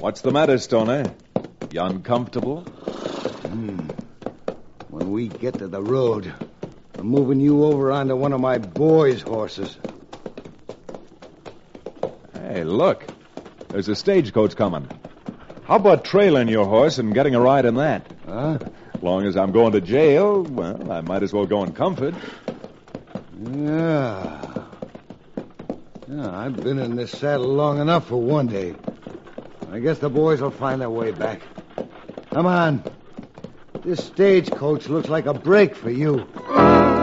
What's the matter, Stoner? You uncomfortable? When we get to the road, I'm moving you over onto one of my boys' horses. Hey, look. There's a stagecoach coming. How about trailing your horse and getting a ride in that? Huh? As long as I'm going to jail, well, I might as well go in comfort. Yeah, I've been in this saddle long enough for one day. I guess the boys will find their way back. Come on. This stagecoach looks like a break for you.